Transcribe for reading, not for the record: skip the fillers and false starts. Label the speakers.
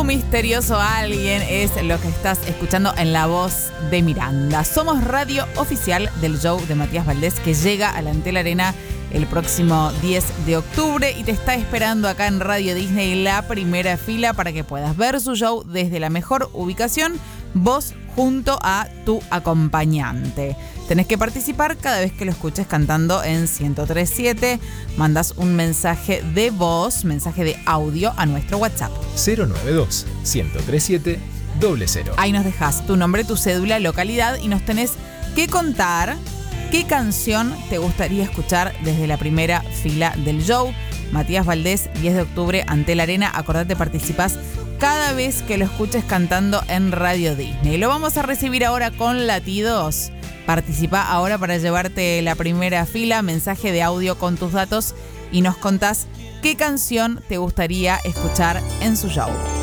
Speaker 1: Tu misterioso alguien es lo que estás escuchando en la voz de Miranda. Somos radio oficial del show de Matías Valdés, que llega a la Antel Arena el próximo 10 de octubre y te está esperando acá en Radio Disney la primera fila para que puedas ver su show desde la mejor ubicación, vos junto a tu acompañante. Tenés que participar cada vez que lo escuches cantando en 103.7. Mandás un mensaje de voz, mensaje de audio a nuestro WhatsApp.
Speaker 2: 092-1037-00.
Speaker 1: Ahí nos dejás tu nombre, tu cédula, localidad y nos tenés que contar qué canción te gustaría escuchar desde la primera fila del show. Matías Valdés, 10 de octubre, Antel Arena. Acordate, participás cada vez que lo escuches cantando en Radio Disney. Lo vamos a recibir ahora con latidos. Participa ahora para llevarte la primera fila, mensaje de audio con tus datos y nos contás qué canción te gustaría escuchar en su show.